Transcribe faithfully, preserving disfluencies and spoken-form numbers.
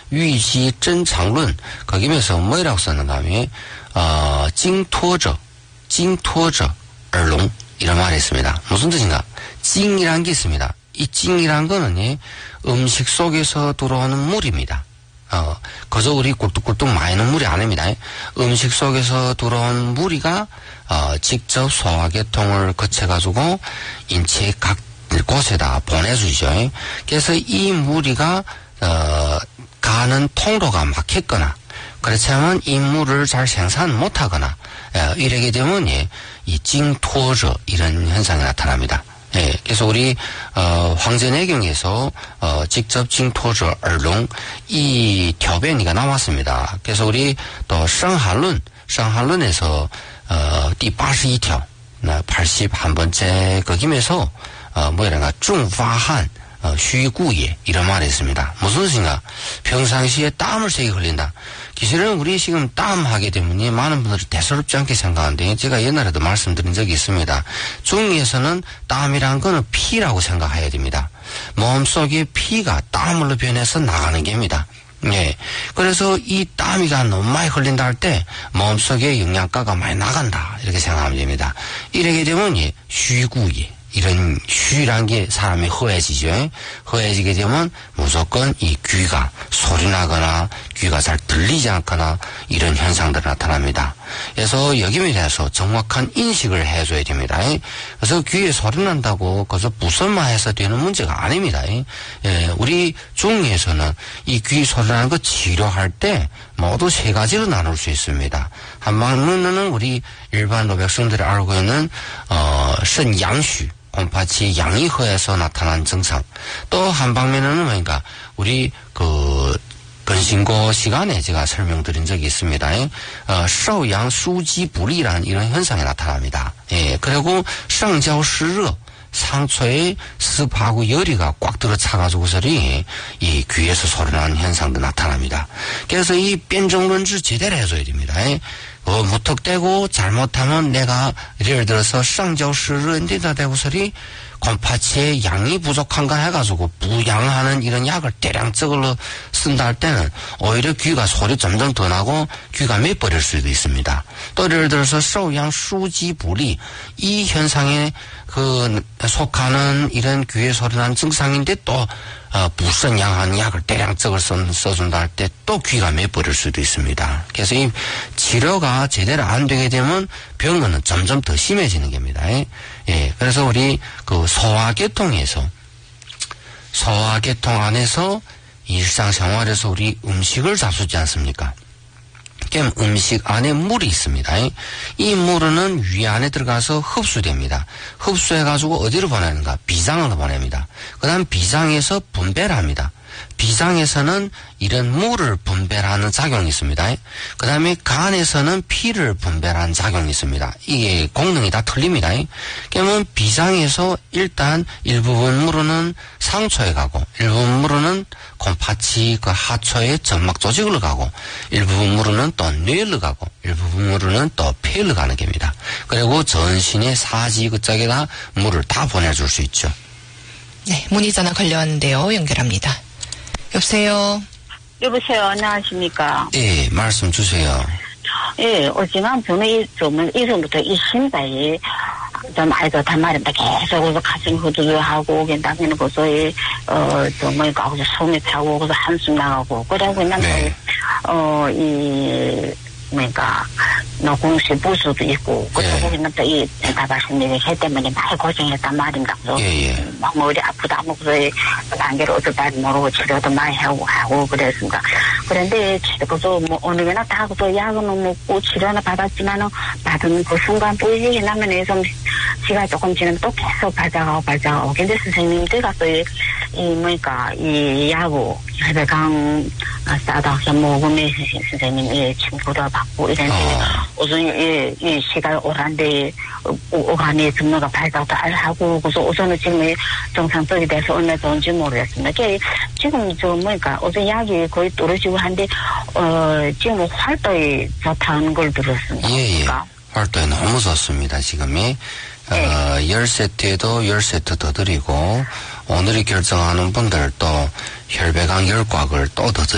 위시 전창론 거기면서 뭐라고 썼는가 하면 어, 징토저 징토저 얼롱 이런 말이 있습니다. 무슨 뜻인가? 징이란 게 있습니다. 이 징이란 거는 예, 음식 속에서 들어오는 물입니다. 어, 그저 우리 꿀뚝꿀뚝 마이는 물이 아닙니다. 음식 속에서 들어온 무리가 어, 직접 소화계통을 거쳐가지고 인체 각 곳에다 보내주죠. 그래서 이 무리가 어, 가는 통로가 막혔거나 그렇지 않으면 이 물을 잘 생산 못하거나 예, 이러게 되면 예, 이 징토저 이런 현상이 나타납니다. 예, 그래서 우리 어, 황제내경에서 어, 직접 징토저 얼롱 이 텨변이가 나왔습니다. 그래서 우리 또 성한론 성한론에서 어, 디 팔십이 条, 팔십일 번째 거기면서 어, 뭐랄까 중화한 어,虚구예 이런 말이 있습니다. 무슨 뜻인가? 평상시에 땀을 세게 흘린다. 기실은 우리 지금 땀 하게 되면 많은 분들이 대수롭지 않게 생각하는데 제가 옛날에도 말씀드린 적이 있습니다. 중에서는 땀이란 거는 피라고 생각해야 됩니다. 몸속에 피가 땀으로 변해서 나가는 게입니다. 예. 그래서 이 땀이가 너무 많이 흘린다 할 때 몸속에 영양가가 많이 나간다 이렇게 생각하면 됩니다. 이렇게 되면 예,虚구예 이런虚란 게 사람이 허해지죠. 허해지게 되면 무조건 이 귀가 소리나거나 귀가 잘 들리지 않거나 이런 현상들이 나타납니다. 그래서 여기에 대해서 정확한 인식을 해줘야 됩니다. 그래서 귀에 소리난다고 그래서 무선화해서 되는 문제가 아닙니다. 예, 우리 중에서는 이 귀 소리나는 거 치료할 때 모두 세 가지로 나눌 수 있습니다. 한 방면은 우리 일반 노백성들이 알고 있는 어,肾양虚곰파치 양이 허해서 나타난 증상. 또 한 방면에는 뭐니까 우리 그 근신고 시간에 제가 설명드린 적이 있습니다. 어, 셔양 수지 불이라는 이런 현상이 나타납니다. 예, 그리고 성焦湿热상처에 습하고 열이가 꽉 들어 차가지고서리 이 귀에서 소리나는 현상도 나타납니다. 그래서 이辩证论治 제대로 해줘야 됩니다. 어, 무턱대고 잘못하면 내가 예를 들어서 성焦湿热인데다 대고서리 곰파치의 양이 부족한가 해가지고 부양하는 이런 약을 대량적으로 쓴다 할 때는 오히려 귀가 소리 점점 더 나고 귀가 滅버릴 수도 있습니다. 또 예를 들어서 소양 수지불이 이 현상에 그 속하는 이런 귀에 소리나는 증상인데 또 어, 부선양한 약을 대량적으로 써, 써준다 할 때 또 귀가 滅버릴 수도 있습니다. 그래서 이 치료가 제대로 안 되게 되면 병은 점점 더 심해지는 겁니다. 예, 그래서 우리 그 소화계통에서 소화계통 안에서 일상생활에서 우리 음식을 잡수지 않습니까? 그럼 음식 안에 물이 있습니다. 이 물은 위 안에 들어가서 흡수됩니다. 흡수해가지고 어디로 보내는가? 비장으로 보냅니다. 그 다음 비장에서 분배를 합니다. 비장에서는 이런 물을 분배하는 작용이 있습니다. 그 다음에 간에서는 피를 분배하는 작용이 있습니다. 이게功能이 다 틀립니다. 그러면 비장에서 일단 일부분 물은 상초에 가고 일부분 물은 곰파치 그 하초의 점막 조직으로 가고 일부분 물은 또 뇌로 가고 일부분 물은 또 폐로 가는 겁니다. 그리고 전신의 사지 그쪽에다 물을 다 보내줄 수 있죠. 네, 문의 전화 걸려왔는데요. 연결합니다. 여보세요. 여보세요. 안녕하십니까. 예, 말씀 주세요. 예, 어지간 저는 좀 이전부터 이 신발이 좀 아이도 단 말입니다. 계속 그래서 가슴 후두두하고 그다음에는 그래서 어좀 뭐니까 그래서 숨이 차고 그래서 한숨 나가고 그러고 있는데 네. 어이 뭐니까 노공시 부수도 있고 그러고 있는데 이 다바신님이 해 때문에 많이 고생했단 말입니다. 그래서 예, 예. 막 머리 아프다 뭐 그래서 단계를 어쩌다 모르고 치료도 많이 하고 하고 그랬습니다. 그런데 그래서 뭐 어느 게나 다 그래서 약은 먹고 치료는 받았지만은 받은 그 순간 보이게 나면 좀 시간 조금 지나면 또 계속 발작하고 발작하고 근데 선생님들 가서 이, 이 뭐니까 이 약을 혈배강 싸다 먹으면 선생님이 친구도 받고 이랬는데 어. 우선 이, 이 시간 오란데 오간에 증거가 발작도 하고 그래서 우선은 지금 정상적이 돼서 얼마 좋은지 모르겠습니다. 지금 저 뭐니까 우선 약이 거의 떨어지고 한데 어 지금 활동이 좋다는 걸 들었습니다. 예, 예. 활동이 너무 좋습니다. 지금이 네. 어, 열 세트에도 열 세트 더 드리고 오늘이 결정하는 분들 또 혈배강 열 곽을 또 더